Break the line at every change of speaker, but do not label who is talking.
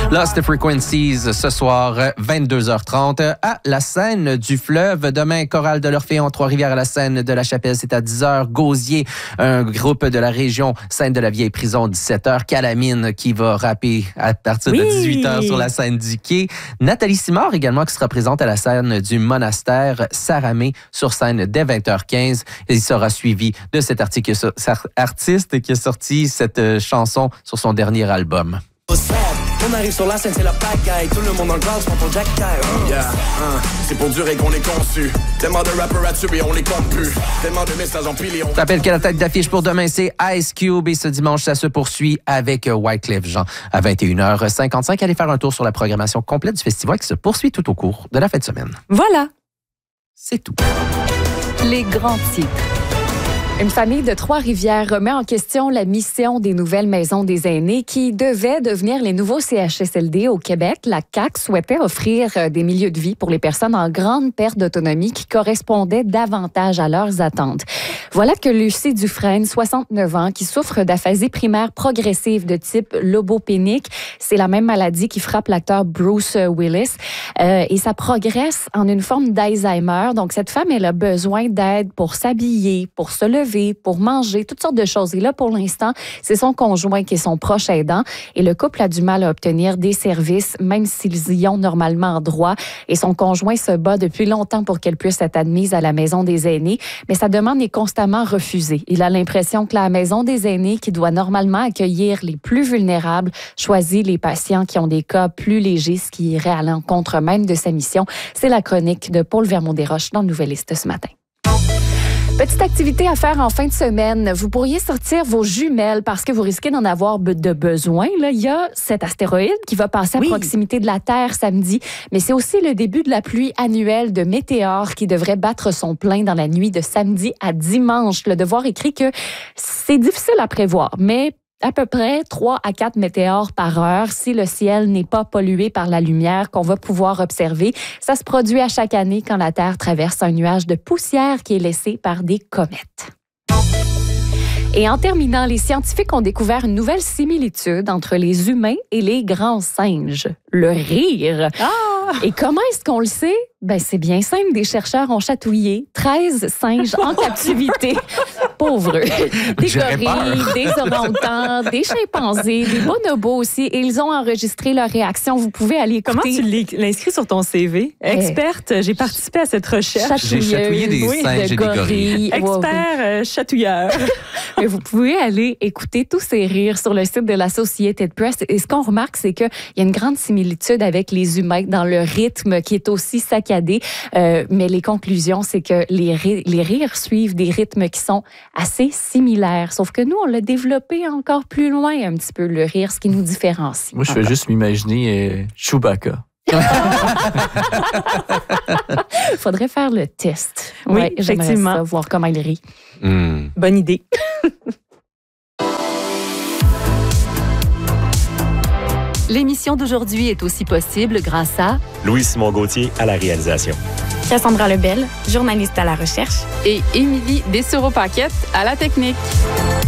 Lost Frequencies ce soir, 22h30, à la scène du fleuve. Demain, chorale de l'Orphéon, Trois-Rivières à la scène de la Chapelle, c'est à 10h. Gauzier, un groupe de la région, scène de la Vieille Prison, 17h. Calamine qui va rapper à partir de 18h sur la scène du quai. Nathalie Simard également qui sera présente à la scène du Monastère. Saramé sur scène dès 20h15. Et il sera suivi de cet artiste qui a sorti cette chanson sur son dernier album.
On arrive sur la scène, c'est la pagaille. Tout le monde dans le crowd, c'est ton Jack c'est pour durer qu'on est conçu. Tellement de rappers à tuer, on les compte plus. Tellement de messages empilés. Je rappelle que la tête d'affiche pour demain, c'est Ice Cube. Et ce dimanche, ça se poursuit avec Wyclef Jean à 21h55. Allez faire un tour sur la programmation complète du festival qui se poursuit tout au cours de la fin de semaine.
Voilà.
C'est tout.
Les grands titres. Une famille de Trois-Rivières remet en question la mission des nouvelles maisons des aînés qui devaient devenir les nouveaux CHSLD au Québec. La CAQ souhaitait offrir des milieux de vie pour les personnes en grande perte d'autonomie qui correspondaient davantage à leurs attentes. Voilà que Lucie Dufresne, 69 ans, qui souffre d'aphasie primaire progressive de type lobopénique. C'est la même maladie qui frappe l'acteur Bruce Willis. Et ça progresse en une forme d'Alzheimer. Donc, cette femme, elle a besoin d'aide pour s'habiller, pour se lever, pour manger, toutes sortes de choses. Et là, pour l'instant, c'est son conjoint qui est son proche aidant. Et le couple a du mal à obtenir des services, même s'ils y ont normalement droit. Et son conjoint se bat depuis longtemps pour qu'elle puisse être admise à la maison des aînés. Mais sa demande est constamment refusée. Il a l'impression que la maison des aînés, qui doit normalement accueillir les plus vulnérables, choisit les patients qui ont des cas plus légers, ce qui irait à l'encontre même de sa mission. C'est la chronique de Paul Vermont-Desroches dans le Nouvelliste ce matin. Petite activité à faire en fin de semaine. Vous pourriez sortir vos jumelles parce que vous risquez d'en avoir de besoin. Là, il y a cet astéroïde qui va passer à proximité de la Terre samedi, mais c'est aussi le début de la pluie annuelle de météores qui devrait battre son plein dans la nuit de samedi à dimanche. Le Devoir écrit que c'est difficile à prévoir, mais à peu près 3 à 4 météores par heure si le ciel n'est pas pollué par la lumière qu'on va pouvoir observer. Ça se produit à chaque année quand la Terre traverse un nuage de poussière qui est laissé par des comètes. Et en terminant, les scientifiques ont découvert une nouvelle similitude entre les humains et les grands singes. Le rire. Et comment est-ce qu'on le sait? Ben, c'est bien simple. Des chercheurs ont chatouillé 13 singes en captivité. Pauvres. Des gorilles, des orang-outans, des chimpanzés, des bonobos aussi. Et ils ont enregistré leurs réactions. Vous pouvez aller écouter.
Comment tu l'inscris sur ton CV? Experte, j'ai participé à cette recherche.
J'ai chatouillé des singes et des gorilles.
Expert chatouilleur.
Mais vous pouvez aller écouter tous ces rires sur le site de l'Associated Press. Et ce qu'on remarque, c'est qu'il y a une grande similitude avec les humains dans le rythme qui est aussi saccadé. Mais les conclusions, c'est que les rires suivent des rythmes qui sont assez similaires. Sauf que nous, on l'a développé encore plus loin un petit peu, le rire, ce qui nous différencie.
Moi, je fais juste m'imaginer Chewbacca.
Faudrait faire le test.
Oui,
ouais,
effectivement.
Ça, voir comment il rit.
Bonne idée.
L'émission d'aujourd'hui est aussi possible grâce à
Louis-Simon Gauthier à la réalisation.
Cassandra Lebel, journaliste à la recherche.
Et Émilie Dessureau-Paquette à la technique.